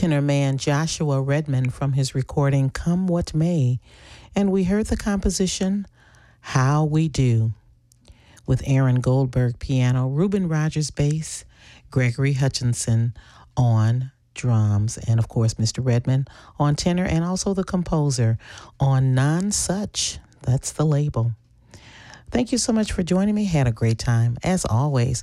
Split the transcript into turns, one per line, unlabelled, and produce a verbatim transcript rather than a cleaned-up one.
tenor man Joshua Redman from his recording Come What May, and we heard the composition How We Do with Aaron Goldberg piano, Reuben Rogers bass, Gregory Hutchinson on drums, and of course Mister Redman on tenor, and also the composer on Non-Such. That's the label. Thank you so much for joining me. Had a great time. As always,